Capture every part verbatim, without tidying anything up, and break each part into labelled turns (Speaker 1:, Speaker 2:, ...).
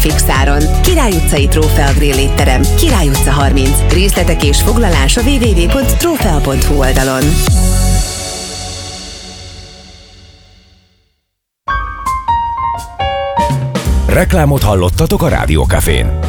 Speaker 1: fix áron. Király utcai Trófea Grill étterem, Király utca harminc. Részletek és foglalás a double-u double-u double-u pont trófea pont hu oldalon.
Speaker 2: Reklámot hallottatok a Rádiókafén.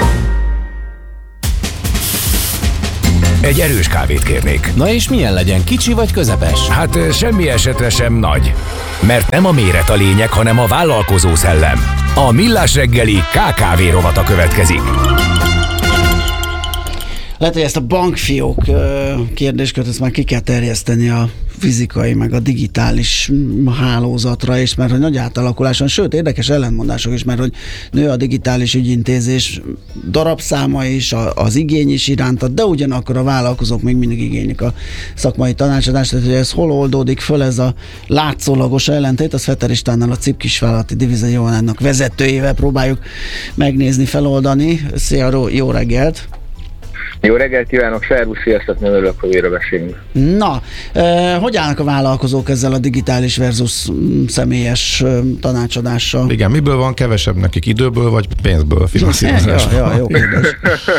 Speaker 2: Egy erős kávét kérnék.
Speaker 3: Na és milyen legyen, kicsi vagy közepes?
Speaker 2: Hát semmi esetre sem nagy. Mert nem a méret a lényeg, hanem a vállalkozó szellem. A Millás reggeli ká ká vé rovata következik.
Speaker 4: Lehet, hogy ezt a bankfiók kérdéskört ezt már ki kell terjeszteni a fizikai, meg a digitális hálózatra is, mert hogy nagy átalakuláson, sőt, érdekes ellentmondások is, mert hogy nő a digitális ügyintézés darabszáma is, az igény is iránta, de ugyanakkor a vállalkozók még mindig igénylik a szakmai tanácsadást, tehát hogy ez hol oldódik föl ez a látszólagos ellentét, az Fetter Istvánnal, a cé i pé kisvállalati divíziójának vezetőjével próbáljuk megnézni, feloldani. Szia, jó reggelt!
Speaker 5: Jó reggelt kívánok, szervusz, sziasztok, nem örülök, hogy újra beszélünk.
Speaker 4: Na, eh, hogy állnak a vállalkozók ezzel a digitális versus személyes eh, tanácsadással?
Speaker 6: Igen, miből van kevesebb nekik, időből vagy pénzből, finanszírozásból?
Speaker 4: Ja, ja, jó kérdés.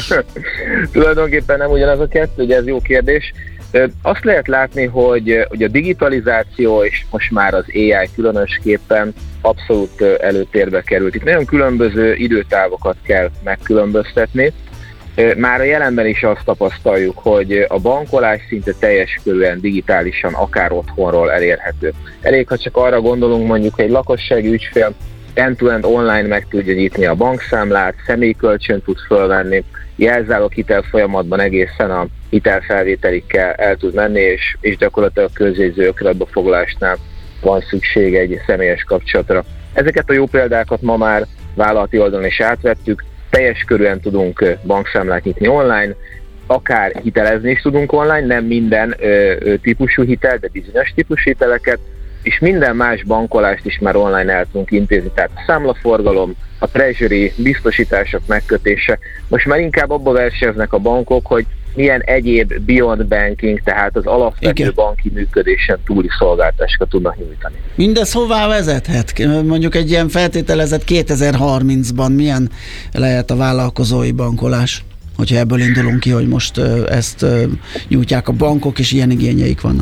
Speaker 5: Tulajdonképpen nem ugyanaz a kettő, ugye ez jó kérdés. Azt lehet látni, hogy, hogy a digitalizáció és most már az á i különösképpen abszolút előtérbe került. Itt nagyon különböző időtávokat kell megkülönböztetni. Már a jelenben is azt tapasztaljuk, hogy a bankolás szinte teljes körűen digitálisan, akár otthonról elérhető. Elég, ha csak arra gondolunk, mondjuk, hogy egy lakossági ügyfél end-to-end online meg tudja nyitni a bankszámlát, személykölcsönt tud fölvenni, jelzálog hitel folyamatban egészen a hitelfelvételikkel el tud menni, és, és gyakorlatilag közjegyző ökletbefoglalásnál van szükség egy személyes kapcsolatra. Ezeket a jó példákat ma már vállalati oldalon is átvettük, teljes körűen tudunk bankszámlát nyitni online, akár hitelezni is tudunk online, nem minden ö, ö, típusú hitel, de bizonyos típusú hiteleket, és minden más bankolást is már online el tudunk intézni, tehát a számlaforgalom, a treasury, biztosítások megkötése. Most már inkább abba versenyeznek a bankok, hogy milyen egyéb beyond banking, tehát az alapvető Igen. banki működésen túli szolgáltatásokat tudnak nyújtani.
Speaker 4: Mindez hová vezethet? Mondjuk egy ilyen feltételezett kétezer-harmincban milyen lehet a vállalkozói bankolás? Hogyha ebből indulunk ki, hogy most ezt nyújtják a bankok, és ilyen igényeik vannak.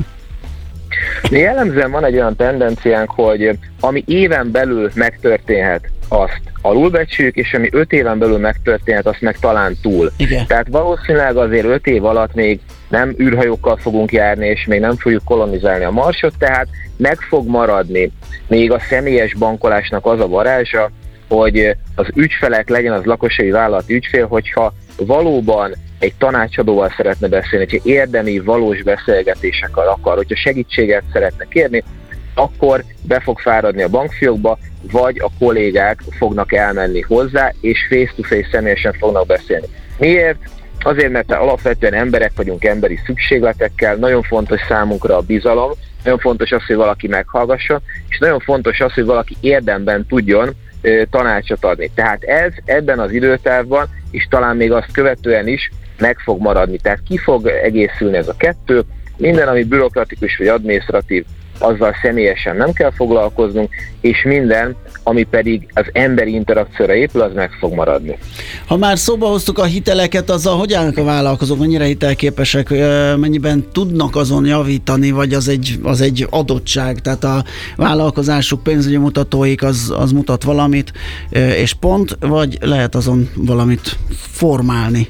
Speaker 5: De jellemzően van egy olyan tendenciánk, hogy ami éven belül megtörténhet, azt alulbecsüljük, és ami öt éven belül megtörténhet, azt meg talán túl. Igen. Tehát valószínűleg azért öt év alatt még nem űrhajókkal fogunk járni, és még nem fogjuk kolonizálni a Marsot, tehát meg fog maradni még a személyes bankolásnak az a varázsa, hogy az ügyfelek, legyen az lakossági vállalati ügyfél, hogyha valóban egy tanácsadóval szeretne beszélni, hogyha érdemi, valós beszélgetésekkel akar, hogyha segítséget szeretne kérni, akkor be fog fáradni a bankfiókba, vagy a kollégák fognak elmenni hozzá, és face-to-face személyesen fognak beszélni. Miért? Azért, mert alapvetően emberek vagyunk emberi szükségletekkel, nagyon fontos számunkra a bizalom, nagyon fontos az, hogy valaki meghallgasson, és nagyon fontos az, hogy valaki érdemben tudjon ö, tanácsot adni. Tehát ez ebben az időtávban, és talán még azt követően is meg fog maradni. Tehát ki fog egészülni ez a kettő, minden, ami bürokratikus vagy adminisztratív, azzal személyesen nem kell foglalkoznunk, és minden, ami pedig az emberi interakcióra épül, az meg fog maradni.
Speaker 4: Ha már szóba hoztuk a hiteleket, azzal hogy állnak a vállalkozók, mennyire hitelképesek, mennyiben tudnak azon javítani, vagy az egy, az egy adottság, tehát a vállalkozásuk pénzügyi mutatóik az, az mutat valamit, és pont, vagy lehet azon valamit formálni?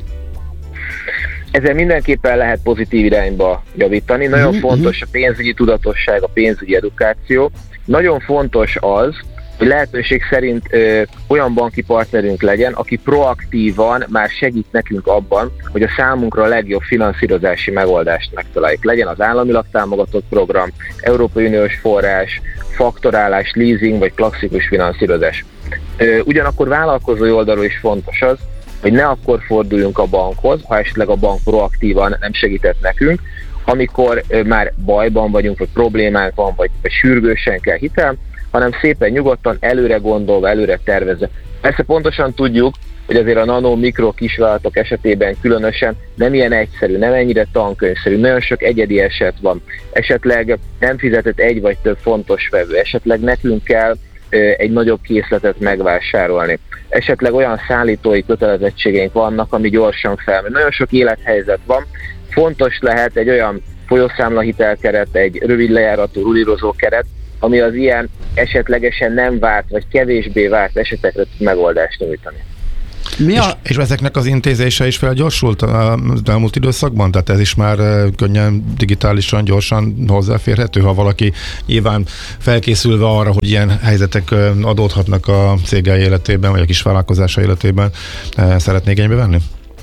Speaker 5: Ezzel mindenképpen lehet pozitív irányba javítani. Nagyon uh-huh, fontos a pénzügyi tudatosság, a pénzügyi edukáció. Nagyon fontos az, hogy lehetőség szerint ö, olyan banki partnerünk legyen, aki proaktívan már segít nekünk abban, hogy a számunkra a legjobb finanszírozási megoldást megtaláljuk. Legyen az államilag támogatott program, Európai Uniós forrás, faktorálás, leasing vagy klasszikus finanszírozás. Ö, ugyanakkor vállalkozói oldalról is fontos az, hogy ne akkor forduljunk a bankhoz, ha esetleg a bank proaktívan nem segített nekünk, amikor már bajban vagyunk, vagy problémánk van, vagy, vagy sürgősen kell hitel, hanem szépen nyugodtan, előre gondolva, előre tervezve. Persze pontosan tudjuk, hogy azért a nano, mikro, kisvállalatok esetében különösen nem ilyen egyszerű, nem ennyire tankönyvszerű, nagyon sok egyedi eset van. Esetleg nem fizetett egy vagy több fontos vevő, esetleg nekünk kell egy nagyobb készletet megvásárolni. Esetleg olyan szállítói kötelezettségeink vannak, ami gyorsan felmegy. Nagyon sok élethelyzet van. Fontos lehet egy olyan folyószámlahitelkeret, egy rövid lejáratú rulírozó keret, ami az ilyen esetlegesen nem várt, vagy kevésbé várt esetekre tud megoldást nyújtani.
Speaker 6: Mi a... és, és ezeknek az intézése is felgyorsult az elmúlt időszakban? Tehát ez is már könnyen, digitálisan, gyorsan hozzáférhető, ha valaki nyilván felkészülve arra, hogy ilyen helyzetek adódhatnak a cégei életében, vagy a kisvállalkozása életében, szeretné igénybe venni?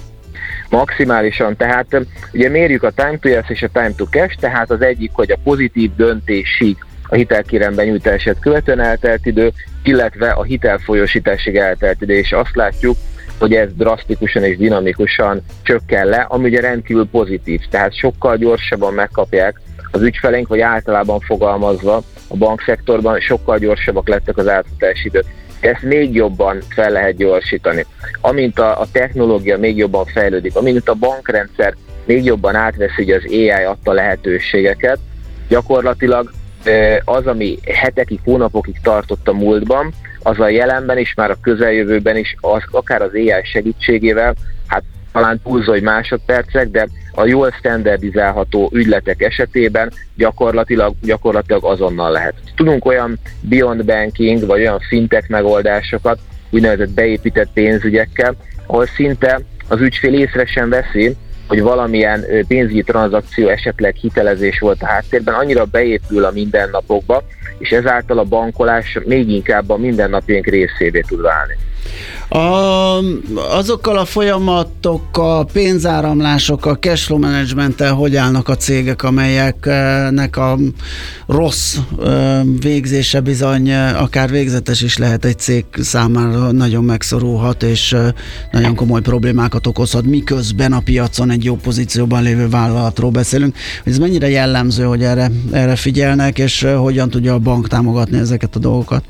Speaker 5: Maximálisan, tehát ugye mérjük a time to yes és a time to cash, tehát az egyik, hogy a pozitív döntésig a hitelkérelem benyújtását követően eltelt idő, illetve a hitelfolyósításig eltelt idő, és azt látjuk, hogy ez drasztikusan és dinamikusan csökken le, ami ugye rendkívül pozitív, tehát sokkal gyorsabban megkapják az ügyfeleink, vagy általában fogalmazva a bankszektorban sokkal gyorsabbak lettek az átfutási idők. Ezt még jobban fel lehet gyorsítani. Amint a, a technológia még jobban fejlődik, amint a bankrendszer még jobban átveszi az á i adta lehetőségeket, gyakorlatilag az, ami hetekig, hónapokig tartott a múltban, az a jelenben is, már a közeljövőben is, az, akár az á i segítségével, hát talán túlzó, hogy másodpercek, de a jól standardizálható ügyletek esetében gyakorlatilag, gyakorlatilag azonnal lehet. Tudunk olyan beyond banking, vagy olyan fintech megoldásokat, úgynevezett beépített pénzügyekkel, ahol szinte az ügyfél észre sem veszi, hogy valamilyen pénzügyi tranzakció, esetleg hitelezés volt a háttérben, annyira beépül a mindennapokba, és ezáltal a bankolás még inkább a mindennapjaink részévé tud válni.
Speaker 4: A, azokkal a folyamatokkal, pénzáramlásokkal, cashflow managementtel hogy állnak a cégek, amelyeknek a rossz végzése bizony akár végzetes is lehet egy cég számára, nagyon megszorulhat, és nagyon komoly problémákat okozhat, miközben a piacon egy jó pozícióban lévő vállalatról beszélünk. Ez mennyire jellemző, hogy erre, erre figyelnek, és hogyan tudja a bank támogatni ezeket a dolgokat?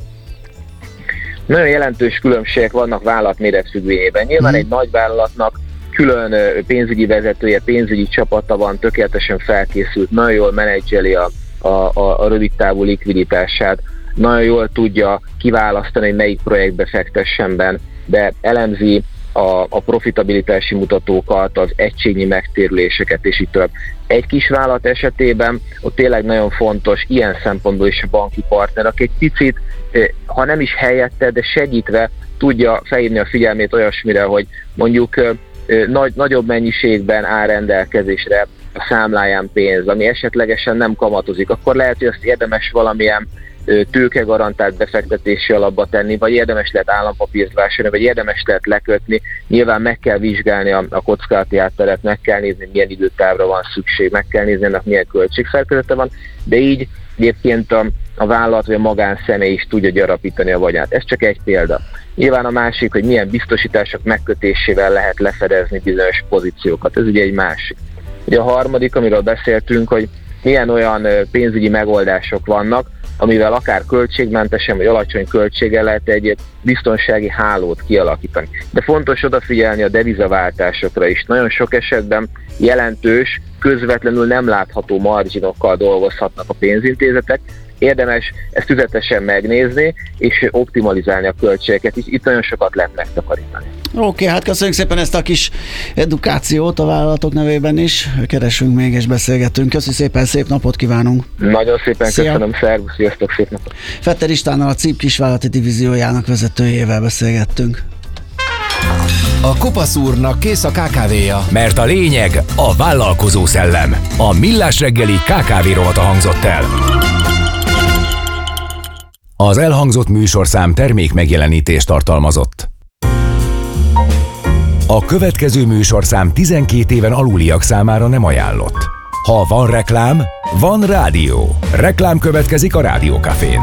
Speaker 5: Nagyon jelentős különbségek vannak vállalatméret függvényében. Nyilván mm. egy nagy vállalatnak külön pénzügyi vezetője, pénzügyi csapata van, tökéletesen felkészült, nagyon jól menedzseli a, a, a, a rövidtávú likviditását, nagyon jól tudja kiválasztani, hogy melyik projektbe fektessen be, de elemzi a, a profitabilitási mutatókat, az egységnyi megtérüléseket, és így tovább. Egy kis vállalat esetében ott tényleg nagyon fontos ilyen szempontból is a banki partner, aki egy picit, ha nem is helyette, de segítve tudja felhívni a figyelmét olyasmire, hogy mondjuk nagy, nagyobb mennyiségben áll rendelkezésre a számláján pénz, ami esetlegesen nem kamatozik, akkor lehet, hogy azt érdemes valamilyen tőkegarantált befektetési alapba tenni, vagy érdemes lehet állampapírt vásárolni, vagy érdemes lehet lekötni. Nyilván meg kell vizsgálni a, a kockázati hátteret, meg kell nézni, milyen időtávra van szükség, meg kell nézni, ennek milyen költségszerkezete van, de így egyébként a, a vállalat vagy a magánszemély is tudja gyarapítani a vagyonát. Ez csak egy példa. Nyilván a másik, hogy milyen biztosítások megkötésével lehet lefedezni bizonyos pozíciókat. Ez ugye egy másik. Ugye a harmadik, amiről beszéltünk, hogy milyen olyan pénzügyi megoldások vannak, amivel akár költségmentesen vagy alacsony költséggel lehet egy biztonsági hálót kialakítani. De fontos odafigyelni a devizaváltásokra is. Nagyon sok esetben jelentős, közvetlenül nem látható marginokkal dolgozhatnak a pénzintézetek. Érdemes ezt tüzetesen megnézni, és optimalizálni a költségeket. Itt nagyon sokat lehet megtakarítani.
Speaker 4: Oké, okay, hát köszönjük szépen ezt a kis edukációt a vállalatok nevében is. Keresünk még és beszélgetünk. Köszönjük szépen, szép napot kívánunk!
Speaker 5: Nagyon szépen Szia. Köszönöm, szervusz, sziasztok, szép napot!
Speaker 4: Fetter Istvánnal, a cé i pé kisvállalati divíziójának vezetőjével beszélgettünk.
Speaker 3: A Kopasz úrnak kész a ká ká véja.
Speaker 2: Mert a lényeg a vállalkozó szellem. A Millás reggeli ká ká vé rovata hangzott el. Az elhangzott műsorszám termék megjelenítést tartalmazott. A következő műsorszám tizenkét éven aluliak számára nem ajánlott. Ha van reklám, van rádió. Reklám következik a Rádiókafén.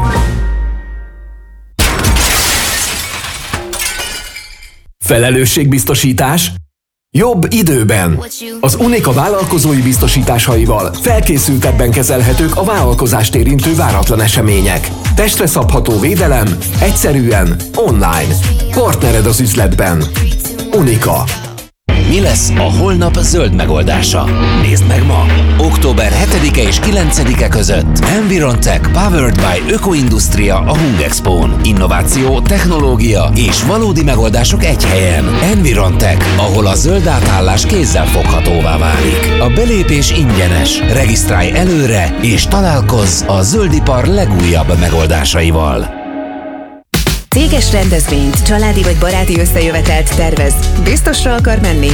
Speaker 7: Felelősségbiztosítás? Jobb időben. Az Unica vállalkozói biztosításaival felkészültebben kezelhetők a vállalkozást érintő váratlan események. Testre szabható védelem, egyszerűen, online. Partnered az üzletben. Unica.
Speaker 8: Mi lesz a holnap zöld megoldása? Nézd meg ma! október hetedike és kilencedike között Environtech Powered by Ökoindustria a Hungexpón. Innováció, technológia és valódi megoldások egy helyen. Environtech, ahol a zöld átállás kézzel foghatóvá válik. A belépés ingyenes. Regisztrálj előre és találkozz a zöldipar legújabb megoldásaival.
Speaker 1: Céges rendezvényt, családi vagy baráti összejövetelt tervez. Biztosra akar menni?